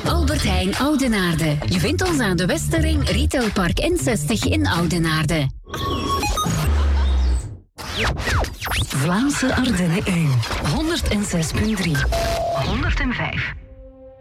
Albert Heijn Oudenaarde. Je vindt ons aan de Westerring, Retailpark N60 in Oudenaarde. Vlaamse Ardennen 1. 106.3. 105.